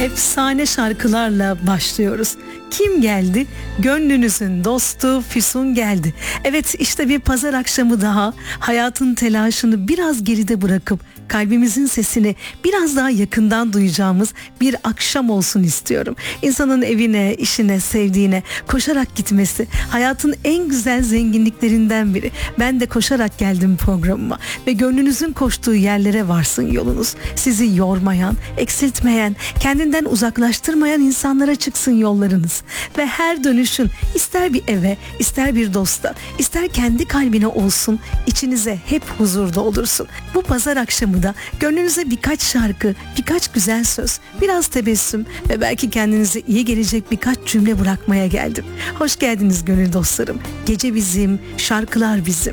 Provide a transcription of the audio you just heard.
Efsane şarkılarla başlıyoruz. Kim geldi? Gönlünüzün dostu Füsun geldi. Evet, işte bir pazar akşamı daha, hayatın telaşını biraz geride bırakıp kalbimizin sesini biraz daha yakından duyacağımız bir akşam olsun istiyorum. İnsanın evine, işine, sevdiğine koşarak gitmesi hayatın en güzel zenginliklerinden biri. Ben de koşarak geldim programıma ve gönlünüzün koştuğu yerlere varsın yolunuz. Sizi yormayan, eksiltmeyen, kendinden uzaklaştırmayan insanlara çıksın yollarınız. Ve her dönüşün ister bir eve, ister bir dosta, ister kendi kalbine olsun, içinize hep huzurda olursun. Bu pazar akşamı da gönlünüze birkaç şarkı, birkaç güzel söz, biraz tebessüm ve belki kendinize iyi gelecek birkaç cümle bırakmaya geldim. Hoş geldiniz gönül dostlarım. Gece bizim, şarkılar bizim.